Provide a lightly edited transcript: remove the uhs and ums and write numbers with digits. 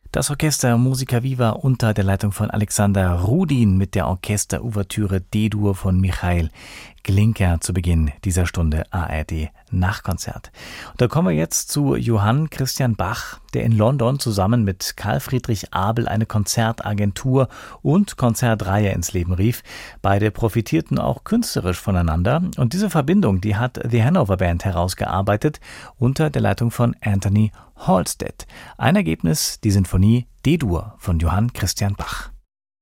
Das Orchester Musica Viva unter der Leitung von Alexander Rudin mit der Orchesterouvertüre D-Dur von Michael Glinka zu Beginn dieser Stunde ARD Nachkonzert. Und da kommen wir jetzt zu Johann Christian Bach, der in London zusammen mit Karl Friedrich Abel eine Konzertagentur und Konzertreihe ins Leben rief. Beide profitierten auch künstlerisch voneinander und diese Verbindung, die hat The Hanover Band herausgearbeitet unter der Leitung von Anthony Halstead. Ein Ergebnis, die Sinfonie D-Dur von Johann Christian Bach.